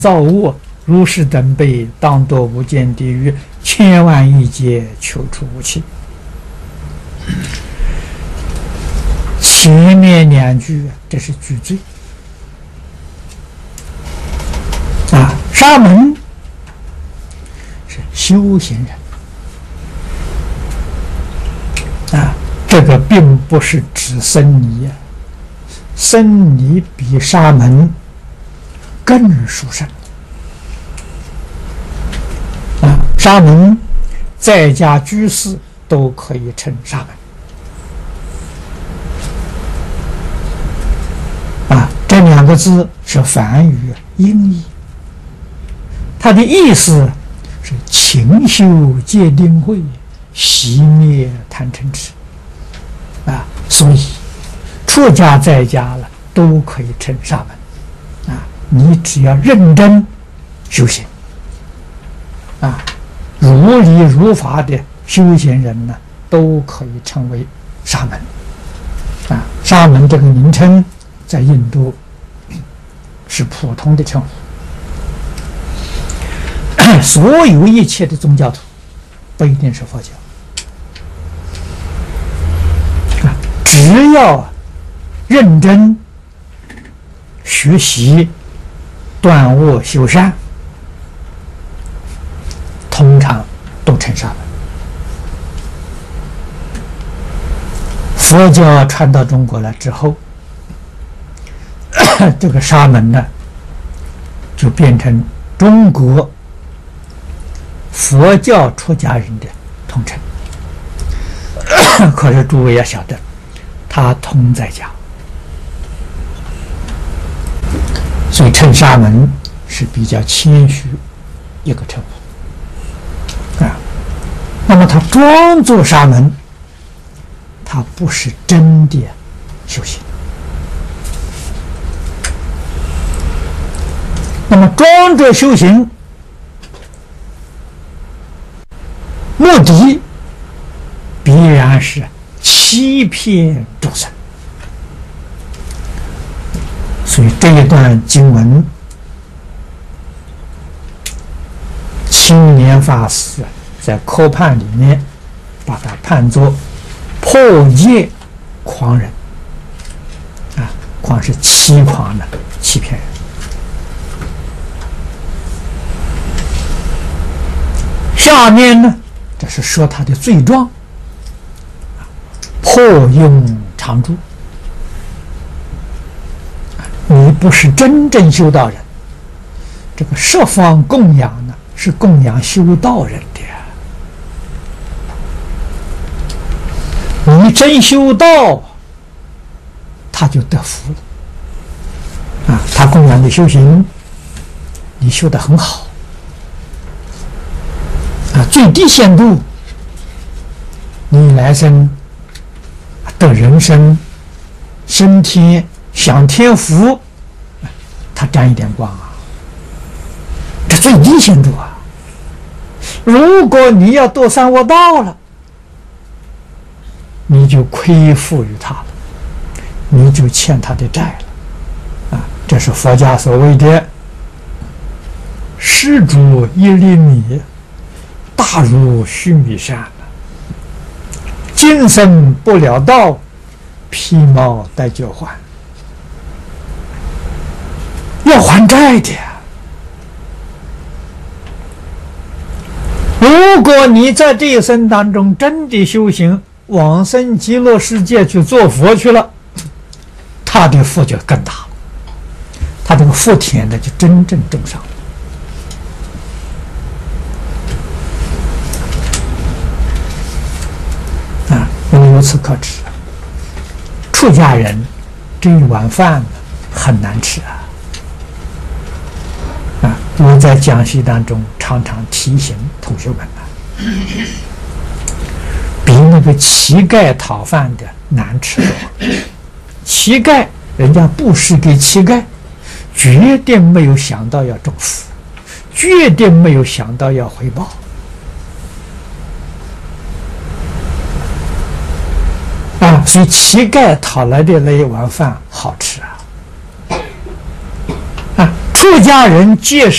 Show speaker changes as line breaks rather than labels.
造恶，如是等辈，当堕无间地狱，千万亿劫，求出无期。前面两句这是句罪啊，沙门是修行人啊，这个并不是指僧尼啊，僧尼比沙门更殊胜啊，沙门在家居士都可以称沙门。这两个字是梵语音译，它的意思是勤修戒定慧，熄灭贪嗔痴啊，所以出家在家了都可以称沙门啊，你只要认真修行啊，如理如法的修行人呢，都可以称为沙门啊。沙门这个名称在印度是普通的称呼，所有一切的宗教徒不一定是佛教啊，只要认真学习断恶修善，通常都称沙门。佛教传到中国来之后，这个沙门呢，就变成中国佛教出家人的统称。可是诸位要晓得，他通在家，所以称沙门是比较谦虚一个称呼啊。那么他装作沙门，他不是真的修行。那么装着修行，目的必然是欺骗众生。所以这一段经文，青莲法师在科判里面把它判作破戒狂人啊，狂是欺狂的，欺骗人。下面呢，这是说他的罪状，破用常住。你不是真正修道人，这个十方供养呢，是供养修道人的呀。你真修道，他就得福了啊！他供养的修行，你修得很好。最低限度，你来生的人生升天享天福，他沾一点光啊，这最低限度啊。如果你要堕三恶道了，你就亏负于他了，你就欠他的债了啊！这是佛家所谓的施主一粒米，大如须弥山，今生不了道，披毛戴脚还，要还债的。如果你在这一生当中真的修行，往生极乐世界去做佛去了，他的福就更大，他这个福田呢就真正种上了。由此可知，出家人这一碗饭很难吃啊！我在讲习当中常常提醒同学们比那个乞丐讨饭的难吃多。乞丐人家布施给乞丐，决定没有想到要种福，决定没有想到要回报。所以乞丐讨来的那一碗饭好吃啊！出家人戒